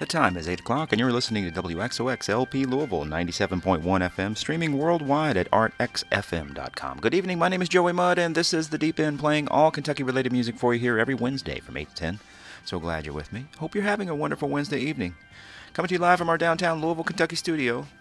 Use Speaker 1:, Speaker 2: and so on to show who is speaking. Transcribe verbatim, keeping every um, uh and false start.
Speaker 1: The time is eight o'clock, and you're listening to W X O X L P Louisville, ninety-seven point one F M, streaming worldwide at art x f m dot com. Good evening, my name is Joey Mudd, and this is The Deep End, playing all Kentucky-related music for you here every Wednesday from eight to ten. So glad you're with me. Hope you're having a wonderful Wednesday evening. Coming to you live from our downtown Louisville, Kentucky studio,